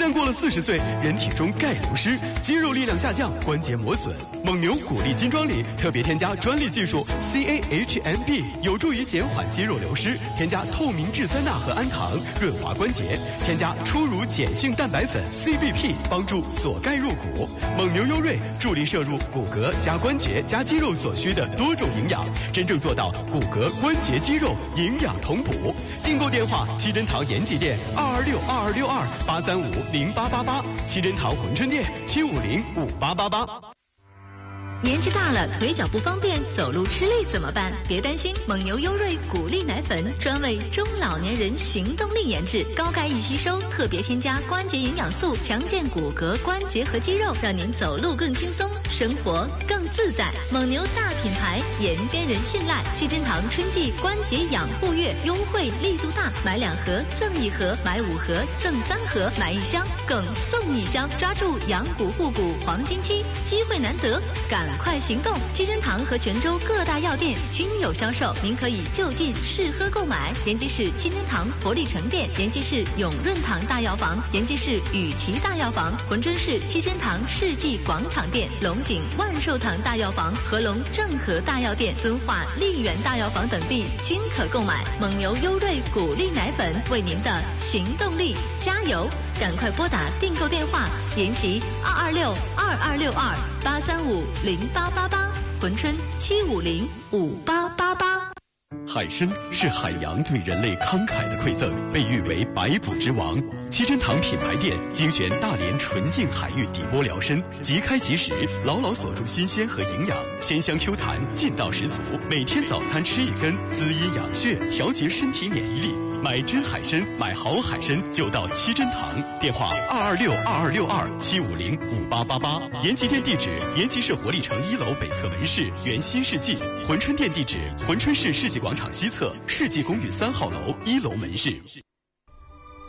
旦过了40岁，人体中钙流失，肌肉力量下降，关节磨损。蒙牛骨力金装里特别添加专利技术 CAHMB， 有助于减缓肌肉流失。添加透明质酸钠和氨糖，润滑关节。添加初乳碱性蛋白粉 CBP， 帮助锁钙入骨。蒙牛优瑞助力摄入骨骼加关节加肌肉所需的多种营养，真正做到骨骼、关节、肌肉营养同补。订购电话：七珍堂延吉店2262262835888，七珍堂珲春店7505888。 年纪大了，腿脚不方便，走路吃力怎么办？别担心，蒙牛优瑞骨力奶粉专为中老年人行动力研制，高钙易吸收，特别添加关节营养素，强健骨骼、关节和肌肉，让您走路更轻松，生活更自在。蒙牛大品牌，延边人信赖。七珍堂春季关节养护月优惠力度大，买2盒赠1盒，买5盒赠3盒，买1箱更送1箱，抓住养骨护骨黄金期，机会难得，赶快行动！七珍堂和泉州各大药店均有销售，您可以就近试喝购买。延吉市七珍堂活力城店、延吉市永润堂大药房、延吉市雨琦大药房、珲春市七珍堂世纪广场店、龙井万寿堂大药房、合龙正和大药店、敦化丽园大药房等地均可购买。蒙牛优瑞骨力奶粉，为您的行动力加油！赶快拨打订购电话：延吉226226283508888，珲春7505888。 海参是海洋对人类慷慨的馈赠，被誉为百补之王。七珍堂品牌店精选大连纯净海域底波疗参，即开即食，牢牢锁住新鲜和营养，鲜香 Q 弹，劲道十足。每天早餐吃1根，滋阴养血，调节身体免疫力。买真海参，买好海参就到七珍堂。电话226226275058888。延吉店地址：延吉市活力城1楼北侧门市原新世纪。珲春店地址：珲春市世纪广场西侧世纪公寓3号楼1楼门市。